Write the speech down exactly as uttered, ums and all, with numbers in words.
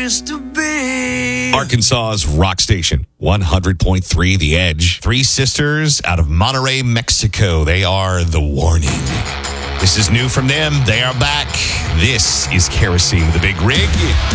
used to be. Arkansas's rock station, one hundred point three The Edge. Three sisters out of Monterrey, Mexico. They are The Warning. This is new from them. They are back. This is Kerosene, the Big Rig.